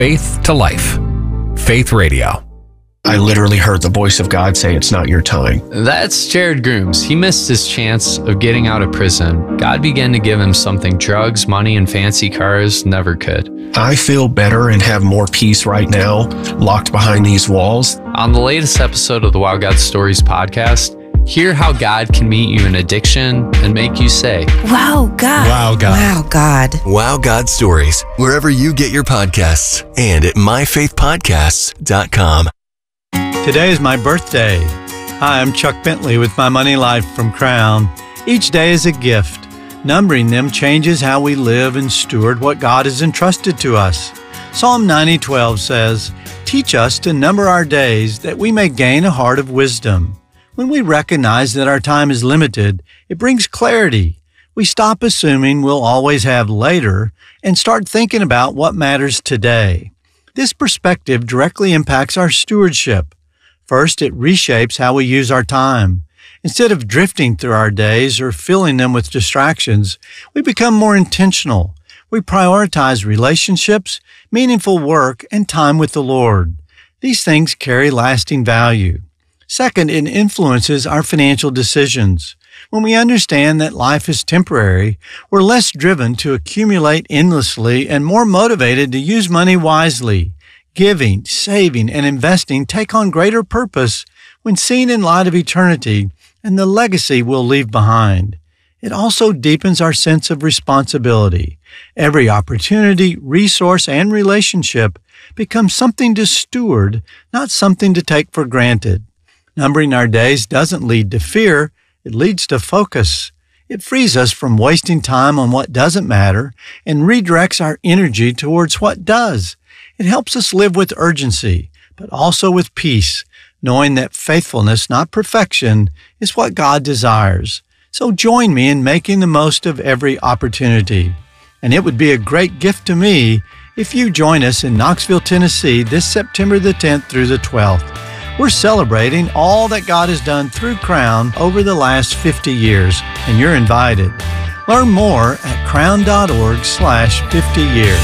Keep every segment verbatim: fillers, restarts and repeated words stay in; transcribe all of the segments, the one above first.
Faith to Life. Faith Radio. I literally heard the voice of God say, it's not your time. That's Jared Grooms. He missed his chance of getting out of prison. God began to give him something drugs, money, and fancy cars never could. I feel better and have more peace right now, locked behind these walls. On the latest episode of the Wow God Stories podcast, hear how God can meet you in addiction and make you say, Wow, God. Wow, God. Wow, God. Wow God Stories, wherever you get your podcasts and at my faith podcasts dot com. Today is my birthday. Hi, I'm Chuck Bentley with My Money Life from Crown. Each day is a gift. Numbering them changes how we live and steward what God has entrusted to us. Psalm ninety twelve says, "Teach us to number our days that we may gain a heart of wisdom." When we recognize that our time is limited, it brings clarity. We stop assuming we'll always have later and start thinking about what matters today. This perspective directly impacts our stewardship. First, it reshapes how we use our time. Instead of drifting through our days or filling them with distractions, we become more intentional. We prioritize relationships, meaningful work, and time with the Lord. These things carry lasting value. Second, it influences our financial decisions. When we understand that life is temporary, we're less driven to accumulate endlessly and more motivated to use money wisely. Giving, saving, and investing take on greater purpose when seen in light of eternity and the legacy we'll leave behind. It also deepens our sense of responsibility. Every opportunity, resource, and relationship becomes something to steward, not something to take for granted. Numbering our days doesn't lead to fear, it leads to focus. It frees us from wasting time on what doesn't matter and redirects our energy towards what does. It helps us live with urgency, but also with peace, knowing that faithfulness, not perfection, is what God desires. So join me in making the most of every opportunity. And it would be a great gift to me if you join us in Knoxville, Tennessee this September the tenth through the twelfth. We're celebrating all that God has done through Crown over the last fifty years, and you're invited. Learn more at crown.org slash 50 years.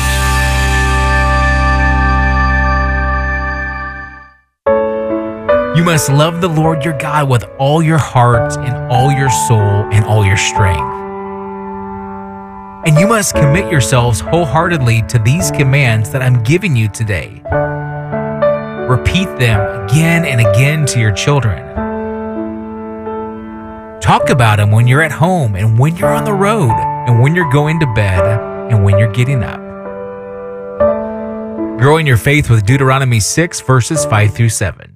You must love the Lord your God with all your heart and all your soul and all your strength. And you must commit yourselves wholeheartedly to these commands that I'm giving you today. Repeat them again and again to your children. Talk about them when you're at home and when you're on the road and when you're going to bed and when you're getting up. Grow in your faith with Deuteronomy six, verses five through seven.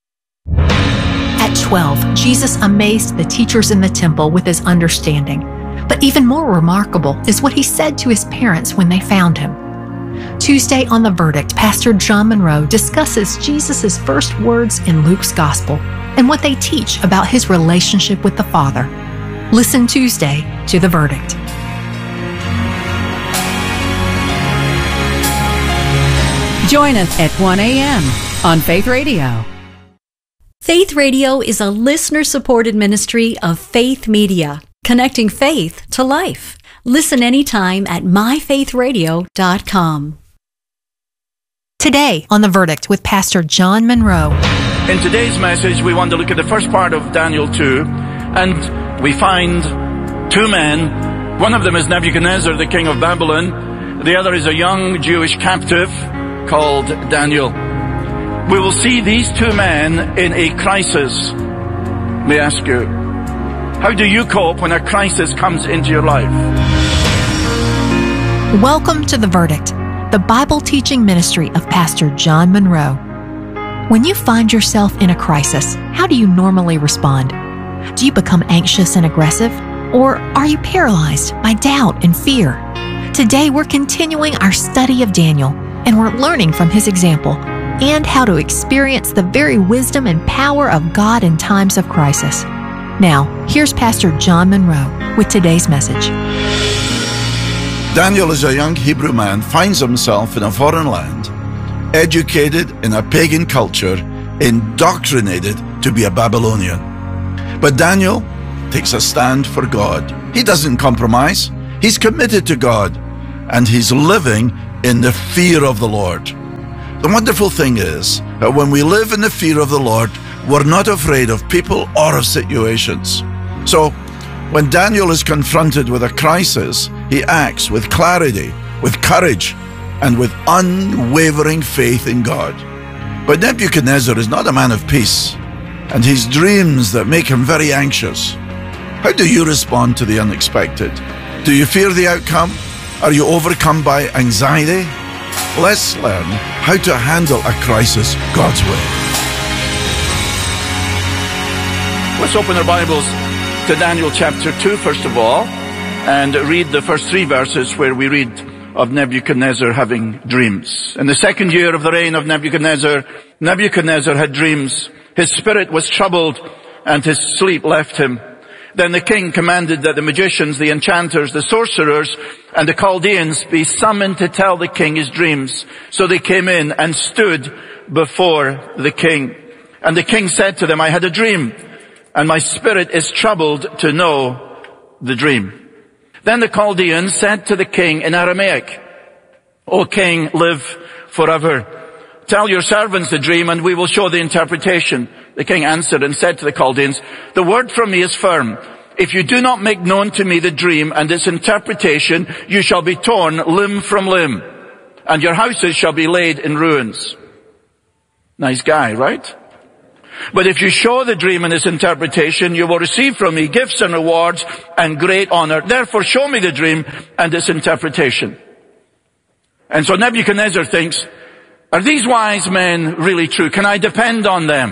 At twelve, Jesus amazed the teachers in the temple with his understanding. But even more remarkable is what he said to his parents when they found him. Tuesday on The Verdict, Pastor John Monroe discusses Jesus' first words in Luke's Gospel and what they teach about his relationship with the Father. Listen Tuesday to The Verdict. Join us at one a.m. on Faith Radio. Faith Radio is a listener-supported ministry of Faith Media, connecting faith to life. Listen anytime at my faith radio dot com. Today on The Verdict with Pastor John Monroe. In today's message, we want to look at the first part of Daniel two, and we find two men. One of them is Nebuchadnezzar, the king of Babylon. The other is a young Jewish captive called Daniel. We will see these two men in a crisis. Let me ask you, how do you cope when a crisis comes into your life? Welcome to The Verdict, the Bible teaching ministry of Pastor John Monroe. When you find yourself in a crisis, how do you normally respond? Do you become anxious and aggressive? Or are you paralyzed by doubt and fear? Today we're continuing our study of Daniel, and we're learning from his example and how to experience the very wisdom and power of God in times of crisis. Now, here's Pastor John Monroe with today's message. Daniel, as a young Hebrew man, finds himself in a foreign land, educated in a pagan culture, indoctrinated to be a Babylonian. But Daniel takes a stand for God. He doesn't compromise. He's committed to God, and he's living in the fear of the Lord. The wonderful thing is that when we live in the fear of the Lord, we're not afraid of people or of situations. So, when Daniel is confronted with a crisis, he acts with clarity, with courage, and with unwavering faith in God. But Nebuchadnezzar is not a man of peace, and his dreams that make him very anxious. How do you respond to the unexpected? Do you fear the outcome? Are you overcome by anxiety? Let's learn how to handle a crisis God's way. Let's open our Bibles to Daniel chapter two, first of all, and read the first three verses where we read of Nebuchadnezzar having dreams. In the second year of the reign of Nebuchadnezzar, Nebuchadnezzar had dreams. His spirit was troubled, and his sleep left him. Then the king commanded that the magicians, the enchanters, the sorcerers, and the Chaldeans be summoned to tell the king his dreams. So they came in and stood before the king. And the king said to them, I had a dream, and my spirit is troubled to know the dream. Then the Chaldeans said to the king in Aramaic, O king, live forever. Tell your servants the dream, and we will show the interpretation. The king answered and said to the Chaldeans, the word from me is firm. If you do not make known to me the dream and its interpretation, you shall be torn limb from limb, and your houses shall be laid in ruins. Nice guy, right? But if you show the dream and its interpretation, you will receive from me gifts and rewards and great honor. Therefore, show me the dream and its interpretation. And so Nebuchadnezzar thinks, are these wise men really true? Can I depend on them?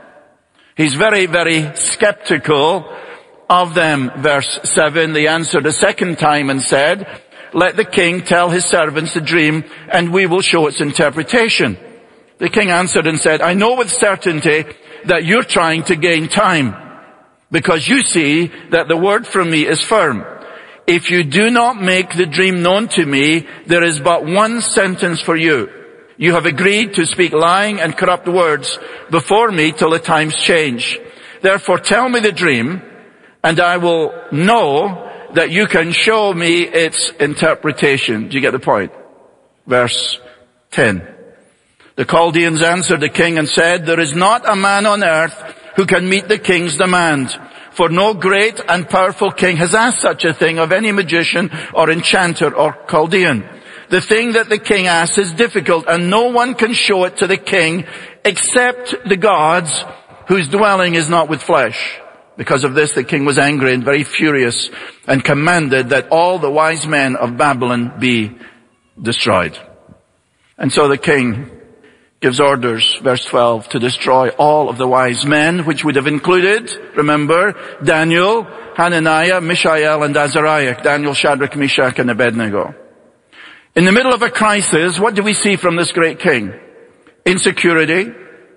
He's very, very skeptical of them. Verse seven, they answered a second time and said, let the king tell his servants the dream, and we will show its interpretation. The king answered and said, I know with certainty that you're trying to gain time, because you see that the word from me is firm. If you do not make the dream known to me, there is but one sentence for you. You have agreed to speak lying and corrupt words before me till the times change. Therefore tell me the dream, and I will know that you can show me its interpretation. Do you get the point? Verse ten. The Chaldeans answered the king and said, there is not a man on earth who can meet the king's demand. For no great and powerful king has asked such a thing of any magician or enchanter or Chaldean. The thing that the king asks is difficult, and no one can show it to the king except the gods whose dwelling is not with flesh. Because of this, the king was angry and very furious, and commanded that all the wise men of Babylon be destroyed. And so the king gives orders, verse twelve, to destroy all of the wise men, which would have included, remember, Daniel, Hananiah, Mishael, and Azariah. Daniel, Shadrach, Meshach, and Abednego. In the middle of a crisis, what do we see from this great king? Insecurity,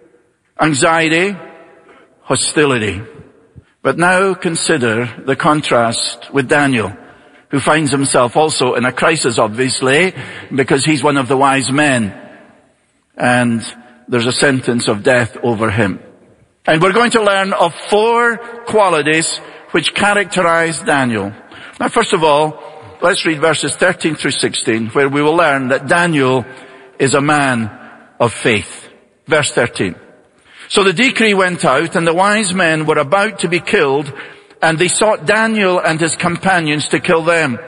anxiety, hostility. But now consider the contrast with Daniel, who finds himself also in a crisis, obviously, because he's one of the wise men. And there's a sentence of death over him. And we're going to learn of four qualities which characterize Daniel. Now, first of all, let's read verses thirteen through sixteen, where we will learn that Daniel is a man of faith. Verse thirteen. So the decree went out, and the wise men were about to be killed, and they sought Daniel and his companions to kill them.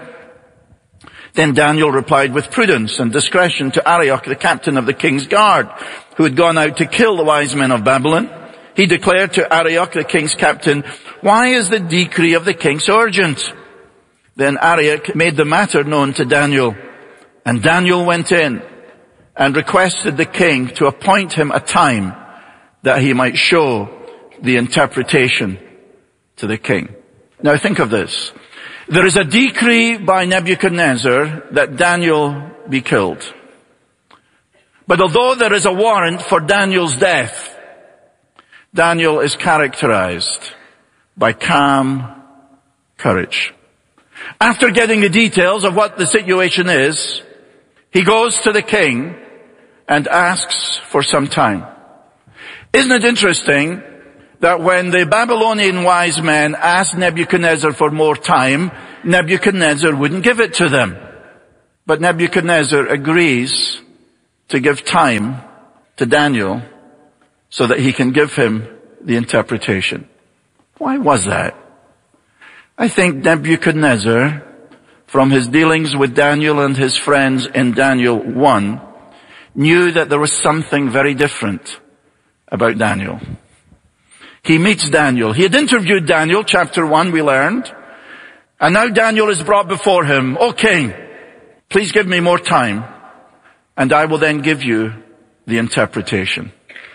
Then Daniel replied with prudence and discretion to Arioch, the captain of the king's guard, who had gone out to kill the wise men of Babylon. He declared to Arioch, the king's captain, why is the decree of the king so urgent? Then Arioch made the matter known to Daniel, and Daniel went in and requested the king to appoint him a time that he might show the interpretation to the king. Now think of this. There is a decree by Nebuchadnezzar that Daniel be killed. But although there is a warrant for Daniel's death, Daniel is characterized by calm courage. After getting the details of what the situation is, he goes to the king and asks for some time. Isn't it interesting that when the Babylonian wise men asked Nebuchadnezzar for more time, Nebuchadnezzar wouldn't give it to them. But Nebuchadnezzar agrees to give time to Daniel so that he can give him the interpretation. Why was that? I think Nebuchadnezzar, from his dealings with Daniel and his friends in Daniel one, knew that there was something very different about Daniel. He meets Daniel. He had interviewed Daniel, chapter one, we learned. And now Daniel is brought before him. O king, please give me more time, and I will then give you the interpretation.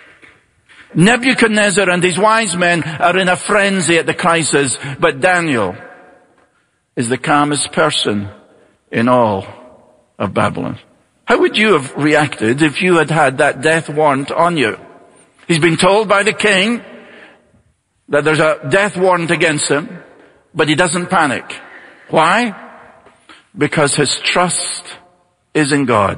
Nebuchadnezzar and his wise men are in a frenzy at the crisis, but Daniel is the calmest person in all of Babylon. How would you have reacted if you had had that death warrant on you? He's been told by the king that there's a death warrant against him, but he doesn't panic. Why? Because his trust is in God.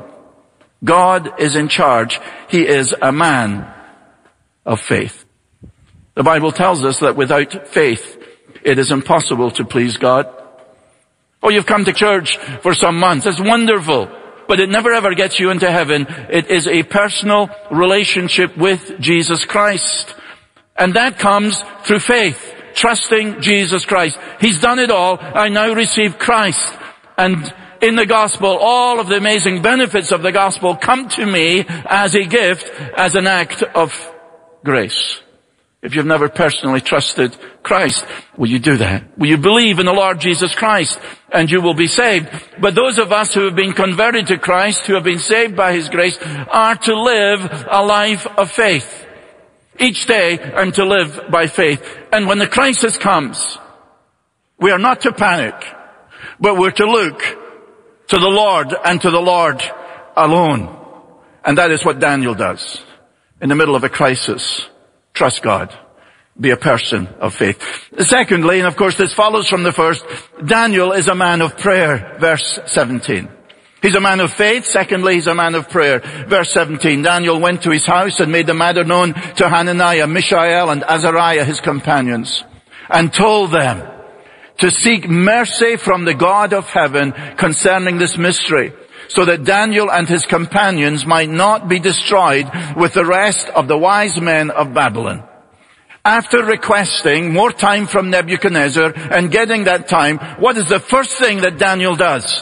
God is in charge. He is a man of faith. The Bible tells us that without faith, it is impossible to please God. Oh, you've come to church for some months. That's wonderful. But it never ever gets you into heaven. It is a personal relationship with Jesus Christ. And that comes through faith. Trusting Jesus Christ. He's done it all. I now receive Christ. And in the gospel, all of the amazing benefits of the gospel come to me as a gift, as an act of grace. If you've never personally trusted Christ, will you do that? Will you believe in the Lord Jesus Christ and you will be saved? But those of us who have been converted to Christ, who have been saved by His grace, are to live a life of faith. Each day I'm to live by faith. And when the crisis comes, we are not to panic, but we're to look to the Lord and to the Lord alone. And that is what Daniel does. In the middle of a crisis, trust God. Be a person of faith. Secondly, and of course this follows from the first, Daniel is a man of prayer. Verse seventeen. He's a man of faith. Secondly, he's a man of prayer. Verse seventeen, Daniel went to his house and made the matter known to Hananiah, Mishael, and Azariah, his companions, and told them to seek mercy from the God of heaven concerning this mystery, so that Daniel and his companions might not be destroyed with the rest of the wise men of Babylon. After requesting more time from Nebuchadnezzar and getting that time, what is the first thing that Daniel does?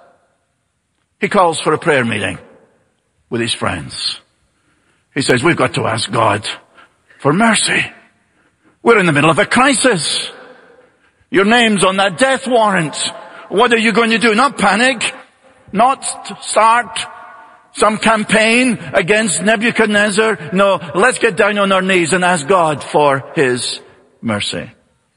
He calls for a prayer meeting with his friends. He says, we've got to ask God for mercy. We're in the middle of a crisis. Your name's on that death warrant. What are you going to do? Not panic. Not start some campaign against Nebuchadnezzar. No, let's get down on our knees and ask God for His mercy.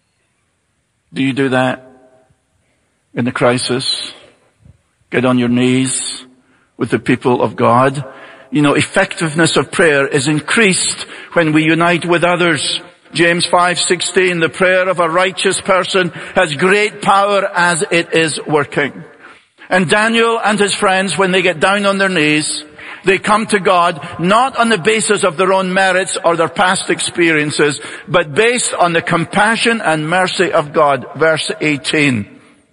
Do you do that in the crisis? Get on your knees with the people of God. You know, effectiveness of prayer is increased when we unite with others. James five sixteen, the prayer of a righteous person has great power as it is working. And Daniel and his friends, when they get down on their knees, they come to God not on the basis of their own merits or their past experiences, but based on the compassion and mercy of God. Verse eighteen.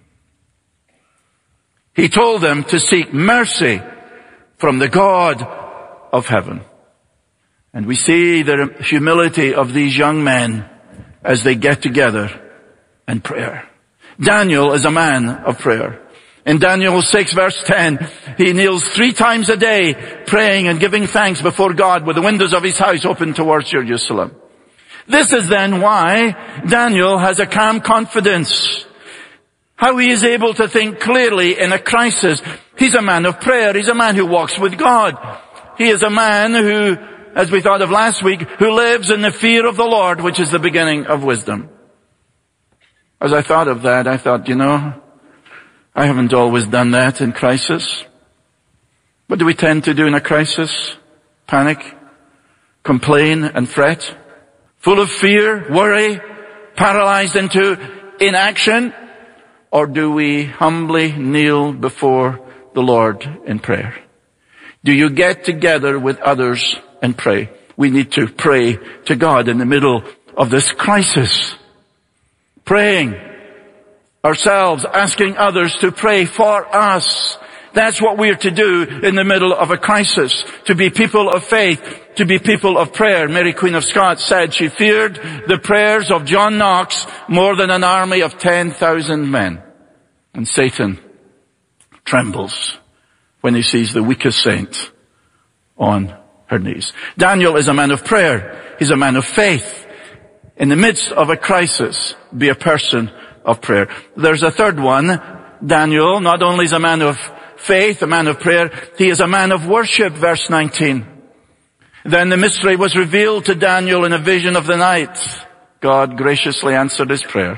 He told them to seek mercy from the God of heaven. And we see the humility of these young men as they get together in prayer. Daniel is a man of prayer. In Daniel six verse ten, he kneels three times a day praying and giving thanks before God with the windows of his house open towards Jerusalem. This is then why Daniel has a calm confidence. How he is able to think clearly in a crisis. He's a man of prayer. He's a man who walks with God. He is a man who, as we thought of last week, who lives in the fear of the Lord, which is the beginning of wisdom. As I thought of that, I thought, you know, I haven't always done that in crisis. What do we tend to do in a crisis? Panic, complain and fret, full of fear, worry, paralyzed into inaction? Or do we humbly kneel before the Lord in prayer? Do you get together with others and pray? We need to pray to God in the middle of this crisis. Praying ourselves, asking others to pray for us. That's what we're to do in the middle of a crisis, to be people of faith, to be people of prayer. Mary Queen of Scots said she feared the prayers of John Knox more than an army of ten thousand men. And Satan trembles when he sees the weakest saint on her knees. Daniel is a man of prayer. He's a man of faith. In the midst of a crisis, be a person of prayer. There's a third one. Daniel not only is a man of faith, a man of prayer, he is a man of worship, verse nineteen. Then the mystery was revealed to Daniel in a vision of the night. God graciously answered his prayer.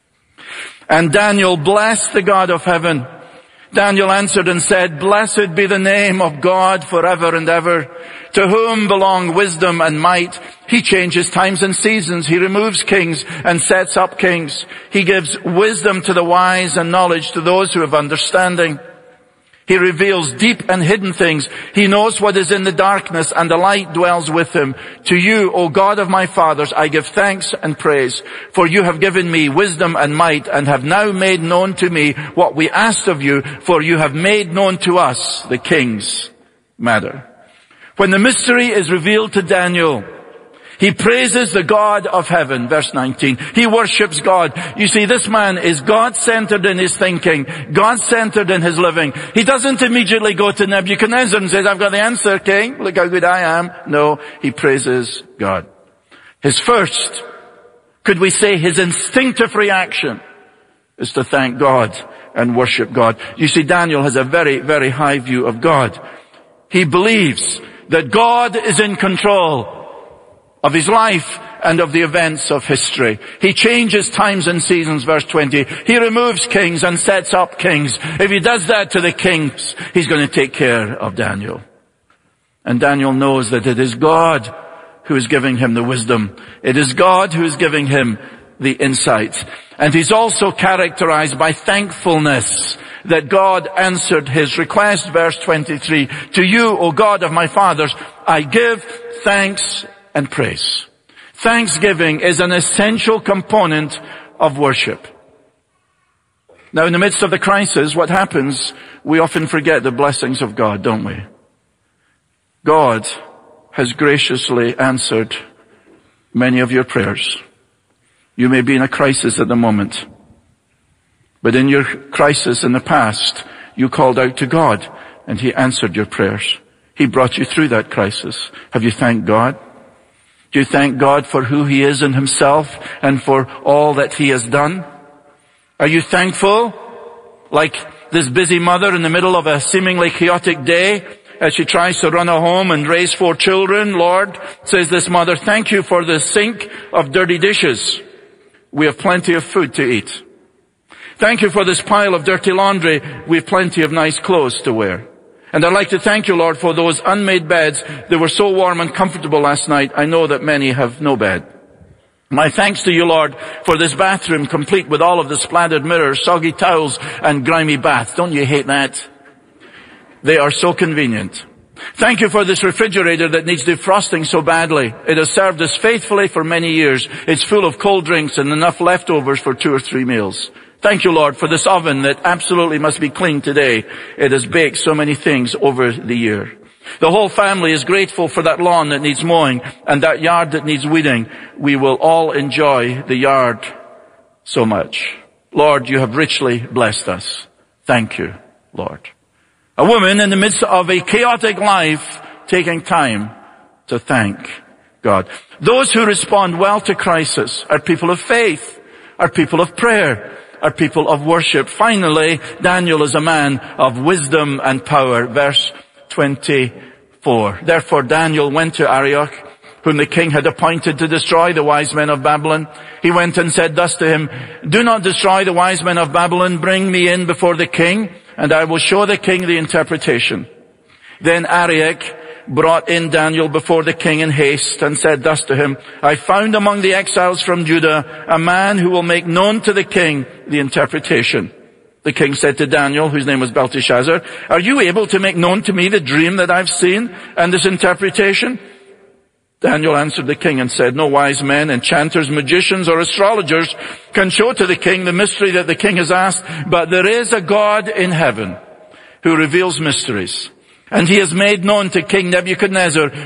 And Daniel blessed the God of heaven. Daniel answered and said, blessed be the name of God forever and ever, to whom belong wisdom and might. He changes times and seasons. He removes kings and sets up kings. He gives wisdom to the wise and knowledge to those who have understanding. He reveals deep and hidden things. He knows what is in the darkness, and the light dwells with him. To you, O God of my fathers, I give thanks and praise, for you have given me wisdom and might, and have now made known to me what we asked of you, for you have made known to us the king's matter. When the mystery is revealed to Daniel, he praises the God of heaven, verse nineteen. He worships God. You see, this man is God-centered in his thinking, God-centered in his living. He doesn't immediately go to Nebuchadnezzar and says, I've got the answer, king. Look how good I am. No, he praises God. His first, could we say his instinctive reaction, is to thank God and worship God. You see, Daniel has a very, very high view of God. He believes that God is in control of his life and of the events of history. He changes times and seasons, verse twenty. He removes kings and sets up kings. If he does that to the kings, he's going to take care of Daniel. And Daniel knows that it is God who is giving him the wisdom. It is God who is giving him the insight. And he's also characterized by thankfulness that God answered his request, verse twenty-three. To you, O God of my fathers, I give thanks and praise. Thanksgiving is an essential component of worship. Now, in the midst of the crisis, what happens? We often forget the blessings of God, don't we? God has graciously answered many of your prayers. You may be in a crisis at the moment, but in your crisis in the past, you called out to God and he answered your prayers. He brought you through that crisis. Have you thanked God? Do you thank God for who he is in himself and for all that he has done? Are you thankful, like this busy mother in the middle of a seemingly chaotic day, as she tries to run a home and raise four children? Lord, says this mother, thank you for the sink of dirty dishes. We have plenty of food to eat. Thank you for this pile of dirty laundry. We have plenty of nice clothes to wear. And I'd like to thank you, Lord, for those unmade beds. They were so warm and comfortable last night. I know that many have no bed. My thanks to you, Lord, for this bathroom complete with all of the splattered mirrors, soggy towels, and grimy bath. Don't you hate that? They are so convenient. Thank you for this refrigerator that needs defrosting so badly. It has served us faithfully for many years. It's full of cold drinks and enough leftovers for two or three meals. Thank you, Lord, for this oven that absolutely must be cleaned today. It has baked so many things over the year. The whole family is grateful for that lawn that needs mowing and that yard that needs weeding. We will all enjoy the yard so much. Lord, you have richly blessed us. Thank you, Lord. A woman in the midst of a chaotic life taking time to thank God. Those who respond well to crisis are people of faith, are people of prayer, are people of worship. Finally, Daniel is a man of wisdom and power. Verse twenty-four. Therefore Daniel went to Arioch, whom the king had appointed to destroy the wise men of Babylon. He went and said thus to him, do not destroy the wise men of Babylon. Bring me in before the king, and I will show the king the interpretation. Then Arioch brought in Daniel before the king in haste and said thus to him, I found among the exiles from Judah a man who will make known to the king the interpretation. The king said to Daniel, whose name was Belteshazzar, are you able to make known to me the dream that I've seen and this interpretation? Daniel answered the king and said, no wise men, enchanters, magicians, or astrologers can show to the king the mystery that the king has asked, but there is a God in heaven who reveals mysteries. And he has made known to King Nebuchadnezzar